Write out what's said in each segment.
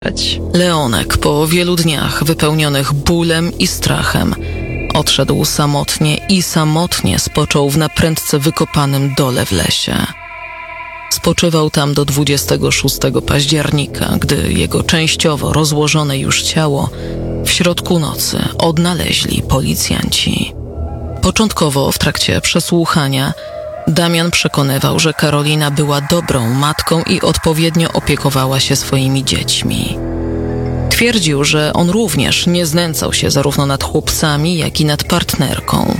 Leonek po wielu dniach wypełnionych bólem i strachem odszedł samotnie spoczął w naprędce wykopanym dole w lesie. Spoczywał tam do 26 października, gdy jego częściowo rozłożone już ciało w środku nocy odnaleźli policjanci. Początkowo w trakcie przesłuchania Damian przekonywał, że Karolina była dobrą matką i odpowiednio opiekowała się swoimi dziećmi. Twierdził, że on również nie znęcał się zarówno nad chłopcami, jak i nad partnerką.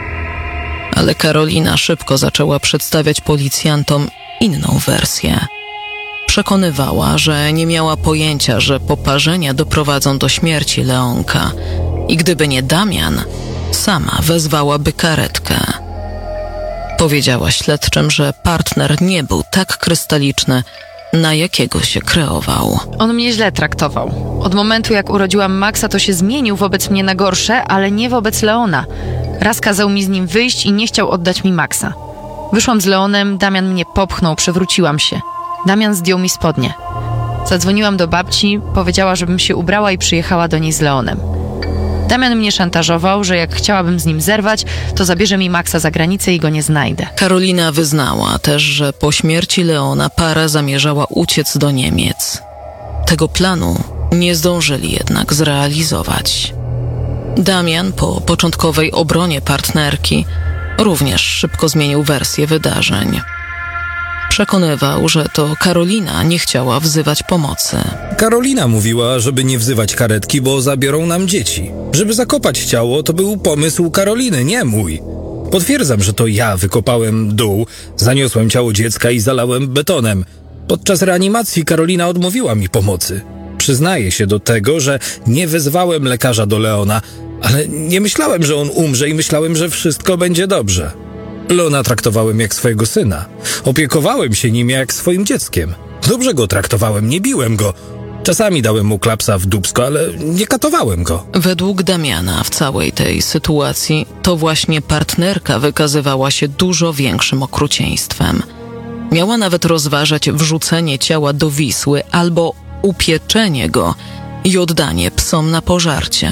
Ale Karolina szybko zaczęła przedstawiać policjantom inną wersję. Przekonywała, że nie miała pojęcia, że poparzenia doprowadzą do śmierci Leonka i gdyby nie Damian, sama wezwałaby karetkę. Powiedziała śledczym, że partner nie był tak krystaliczny, na jakiego się kreował. On mnie źle traktował. Od momentu, jak urodziłam Maxa, to się zmienił wobec mnie na gorsze, ale nie wobec Leona. Raz kazał mi z nim wyjść i nie chciał oddać mi Maxa. Wyszłam z Leonem, Damian mnie popchnął, przewróciłam się. Damian zdjął mi spodnie. Zadzwoniłam do babci, powiedziała, żebym się ubrała i przyjechała do niej z Leonem. Damian mnie szantażował, że jak chciałabym z nim zerwać, to zabierze mi Maxa za granicę i go nie znajdę. Karolina wyznała też, że po śmierci Leona para zamierzała uciec do Niemiec. Tego planu nie zdążyli jednak zrealizować. Damian po początkowej obronie partnerki również szybko zmienił wersję wydarzeń. Przekonywał, że to Karolina nie chciała wzywać pomocy. Karolina mówiła, żeby nie wzywać karetki, bo zabiorą nam dzieci. Żeby zakopać ciało, to był pomysł Karoliny, nie mój. Potwierdzam, że to ja wykopałem dół, zaniosłem ciało dziecka i zalałem betonem. Podczas reanimacji Karolina odmówiła mi pomocy. Przyznaję się do tego, że nie wezwałem lekarza do Leona, ale nie myślałem, że on umrze i myślałem, że wszystko będzie dobrze. Leona traktowałem jak swojego syna. Opiekowałem się nim jak swoim dzieckiem. Dobrze go traktowałem, nie biłem go. Czasami dałem mu klapsa w dupsko, ale nie katowałem go. Według Damiana w całej tej sytuacji to właśnie partnerka wykazywała się dużo większym okrucieństwem. Miała nawet rozważać wrzucenie ciała do Wisły albo upieczenie go i oddanie psom na pożarcie.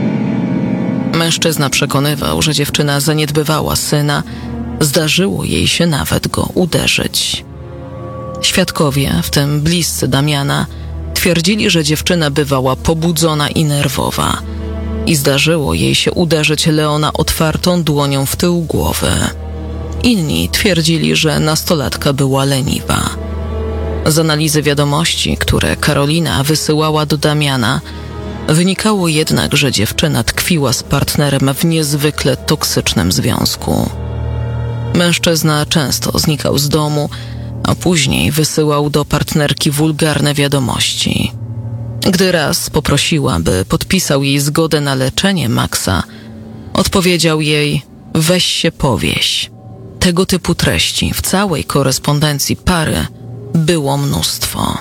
Mężczyzna przekonywał, że dziewczyna zaniedbywała syna, zdarzyło jej się nawet go uderzyć. Świadkowie, w tym bliscy Damiana, twierdzili, że dziewczyna bywała pobudzona i nerwowa i zdarzyło jej się uderzyć Leona otwartą dłonią w tył głowy. Inni twierdzili, że nastolatka była leniwa. Z analizy wiadomości, które Karolina wysyłała do Damiana, wynikało jednak, że dziewczyna tkwiła z partnerem w niezwykle toksycznym związku. Mężczyzna często znikał z domu, a później wysyłał do partnerki wulgarne wiadomości. Gdy raz poprosiła, by podpisał jej zgodę na leczenie Maxa, odpowiedział jej: weź się powieś. Tego typu treści w całej korespondencji pary było mnóstwo.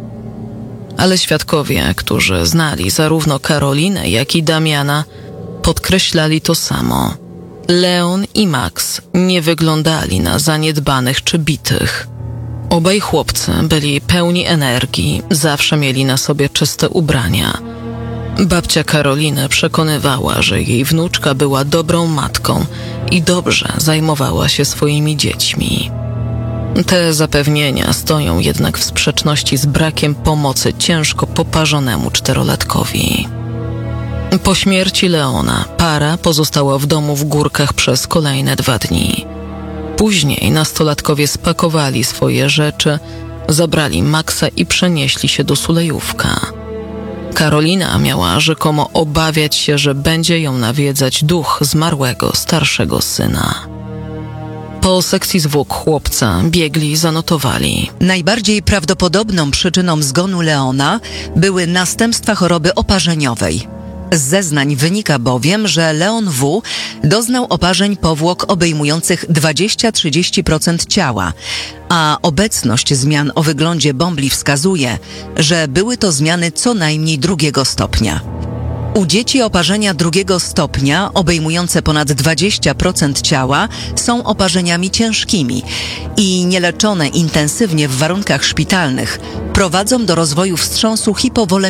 Ale świadkowie, którzy znali zarówno Karolinę, jak i Damiana, podkreślali to samo. Leon i Max nie wyglądali na zaniedbanych czy bitych. Obaj chłopcy byli pełni energii, zawsze mieli na sobie czyste ubrania. Babcia Karoliny przekonywała, że jej wnuczka była dobrą matką i dobrze zajmowała się swoimi dziećmi. Te zapewnienia stoją jednak w sprzeczności z brakiem pomocy ciężko poparzonemu 4-latkowi. Po śmierci Leona para pozostała w domu w Górkach przez kolejne 2 dni. Później nastolatkowie spakowali swoje rzeczy, zabrali Maxa i przenieśli się do Sulejówka. Karolina miała rzekomo obawiać się, że będzie ją nawiedzać duch zmarłego starszego syna. Po sekcji zwłok chłopca biegli zanotowali: najbardziej prawdopodobną przyczyną zgonu Leona były następstwa choroby oparzeniowej. Z zeznań wynika bowiem, że Leon W. doznał oparzeń powłok obejmujących 20-30% ciała, a obecność zmian o wyglądzie bąbli wskazuje, że były to zmiany co najmniej 2. stopnia. U dzieci oparzenia drugiego stopnia, obejmujące ponad 20% ciała, są oparzeniami ciężkimi i nieleczone intensywnie w warunkach szpitalnych prowadzą do rozwoju wstrząsu hipowolemii